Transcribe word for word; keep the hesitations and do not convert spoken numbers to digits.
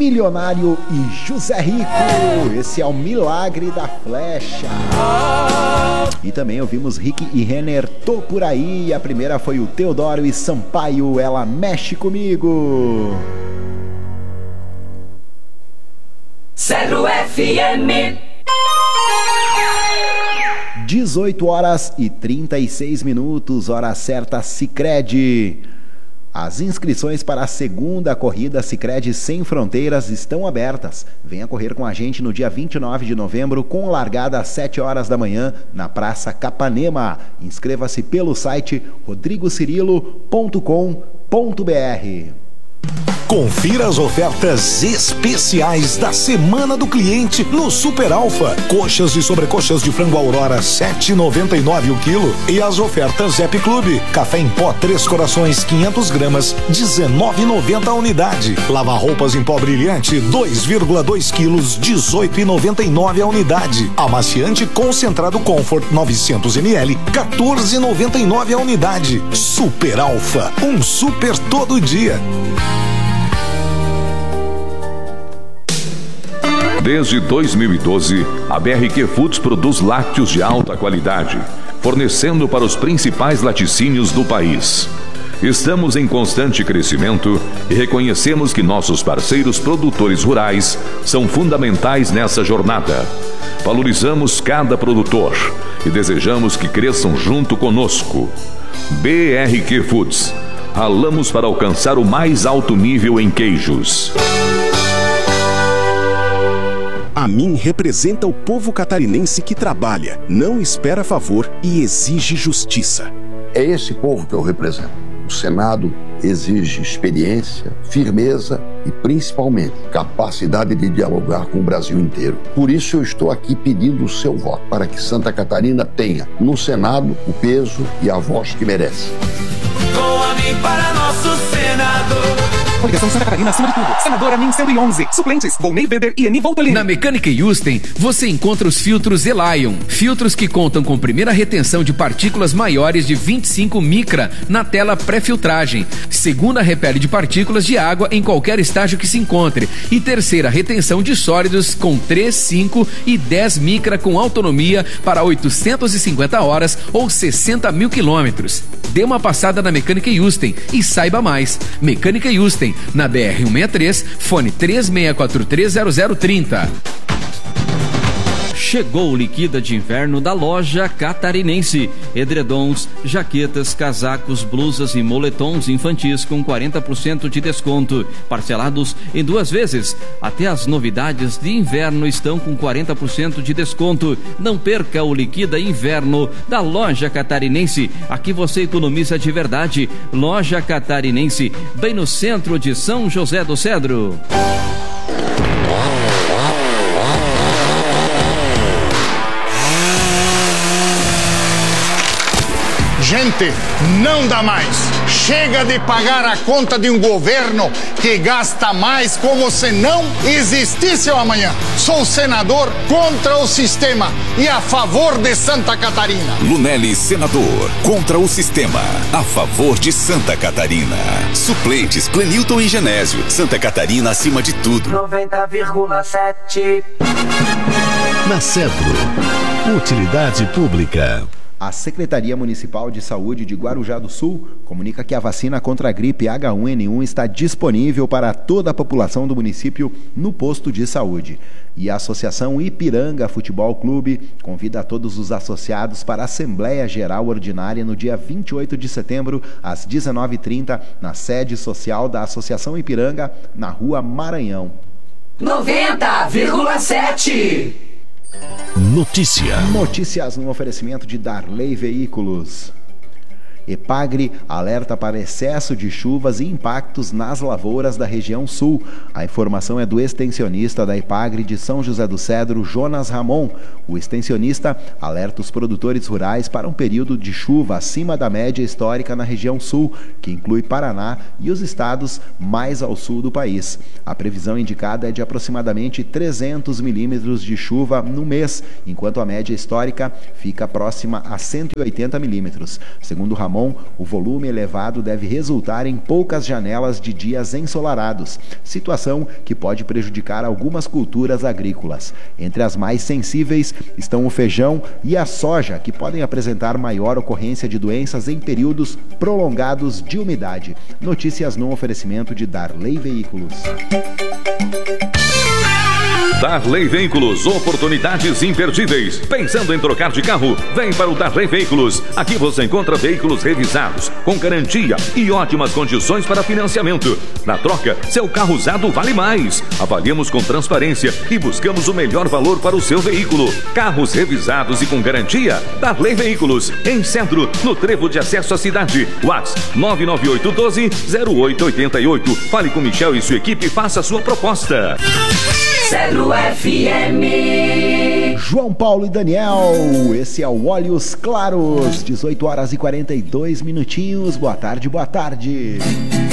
Milionário e José Rico. Esse é o Milagre da Flecha. E também ouvimos Rick e Renner, Tô Por Aí. A primeira foi o Teodoro e Sampaio, Ela Mexe Comigo. Zero F M. dezoito horas e trinta e seis minutos, hora certa, Sicredi. As inscrições para a segunda corrida Sicredi Sem Fronteiras estão abertas. Venha correr com a gente no dia vinte e nove de novembro, com largada às sete horas da manhã, na Praça Capanema. Inscreva-se pelo site rodrigo cirilo ponto com ponto b r. Confira as ofertas especiais da Semana do Cliente no Super Alfa. Coxas e sobrecoxas de frango Aurora sete reais e noventa e nove centavos o quilo. E as ofertas Zep Clube. Café em pó Três Corações quinhentas gramas, dezenove reais e noventa centavos a unidade. Lava roupas em pó brilhante dois vírgula dois quilos, dezoito reais e noventa e nove centavos a unidade. Amaciante concentrado Comfort novecentos mililitros, quatorze reais e noventa e nove centavos a unidade. Super Alfa, um super todo dia. Desde dois mil e doze, a B R Q Foods produz lácteos de alta qualidade, fornecendo para os principais laticínios do país. Estamos em constante crescimento e reconhecemos que nossos parceiros produtores rurais são fundamentais nessa jornada. Valorizamos cada produtor e desejamos que cresçam junto conosco. B R Q Foods. Ralamos para alcançar o mais alto nível em queijos. A mim representa o povo catarinense que trabalha, não espera favor e exige justiça. É esse povo que eu represento. O Senado exige experiência, firmeza e, principalmente, capacidade de dialogar com o Brasil inteiro. Por isso eu estou aqui pedindo o seu voto, para que Santa Catarina tenha no Senado o peso e a voz que merece. Com a mim para nosso Senado. Coligação Santa Catarina acima de tudo. Senadora Min cento e onze. Suplentes: Volney Weber e Eni Voltolini. Na Mecânica Yusten, você encontra os filtros Elion. Filtros que contam com primeira retenção de partículas maiores de vinte e cinco micra na tela pré-filtragem. Segunda, repele de partículas de água em qualquer estágio que se encontre. E terceira, retenção de sólidos com três, cinco e dez micra com autonomia para oitocentas e cinquenta horas ou sessenta mil quilômetros. Dê uma passada na Mecânica Yusten e saiba mais. Mecânica Yusten, na B R cento e sessenta e três, fone três seis quatro três zero zero três zero. Chegou o Liquida de Inverno da Loja Catarinense. Edredons, jaquetas, casacos, blusas e moletons infantis com quarenta por cento de desconto, parcelados em duas vezes. Até as novidades de inverno estão com quarenta por cento de desconto. Não perca o Liquida Inverno da Loja Catarinense. Aqui você economiza de verdade. Loja Catarinense, bem no centro de São José do Cedro. Gente, não dá mais. Chega de pagar a conta de um governo que gasta mais como se não existisse o amanhã. Sou senador contra o sistema e a favor de Santa Catarina. Lunelli, senador, contra o sistema, a favor de Santa Catarina. Suplentes, Clenilton e Genésio. Santa Catarina acima de tudo. noventa vírgula sete. Na Cedro, utilidade pública. A Secretaria Municipal de Saúde de Guarujá do Sul comunica que a vacina contra a gripe H um N um está disponível para toda a população do município no posto de saúde. E a Associação Ipiranga Futebol Clube convida todos os associados para a Assembleia Geral Ordinária no dia vinte e oito de setembro, às dezenove e trinta, na sede social da Associação Ipiranga, na Rua Maranhão. noventa vírgula sete. Notícia. Notícias no oferecimento de Darley Veículos. Epagre alerta para excesso de chuvas e impactos nas lavouras da região sul. A informação é do extensionista da Epagre de São José do Cedro, Jonas Ramon. O extensionista alerta os produtores rurais para um período de chuva acima da média histórica na região sul, que inclui Paraná e os estados mais ao sul do país. A previsão indicada é de aproximadamente trezentos milímetros de chuva no mês, enquanto a média histórica fica próxima a cento e oitenta milímetros. Segundo Ramon, Ramon, o volume elevado deve resultar em poucas janelas de dias ensolarados, situação que pode prejudicar algumas culturas agrícolas. Entre as mais sensíveis estão o feijão e a soja, que podem apresentar maior ocorrência de doenças em períodos prolongados de umidade. Notícias no oferecimento de Darley Veículos. Darley Veículos, oportunidades imperdíveis. Pensando em trocar de carro? Vem para o Darley Veículos. Aqui você encontra veículos revisados, com garantia e ótimas condições para financiamento. Na troca, seu carro usado vale mais. Avaliamos com transparência e buscamos o melhor valor para o seu veículo. Carros revisados e com garantia? Darley Veículos, em Centro, no trevo de acesso à cidade. WhatsApp nove nove oito um dois zero oito oito oito. Fale com Michel e sua equipe e faça a sua proposta. Zero F M. João Paulo e Daniel, esse é o Olhos Claros, dezoito horas e quarenta e dois minutinhos. Boa tarde, boa tarde.